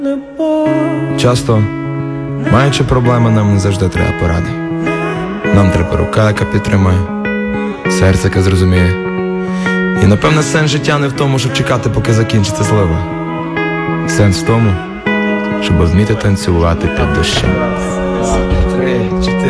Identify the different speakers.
Speaker 1: Часто, маючи проблеми, нам не завжди треба поради. Нам треба рука, яка підтримає, серце, яке зрозуміє. І напевне сенс життя не в тому, щоб чекати, поки закінчиться злива. Сенс в тому, щоб вміти танцювати під дощем. 3, 4